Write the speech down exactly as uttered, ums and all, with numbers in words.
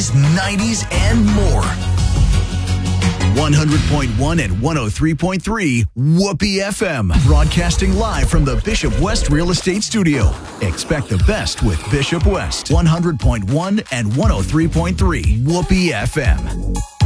eighties, nineties, and more. one hundred point one and one oh three point three Whoopee F M. Broadcasting live from the Bishop West Real Estate Studio. Expect the best with Bishop West. one hundred point one and one oh three point three Whoopee F M.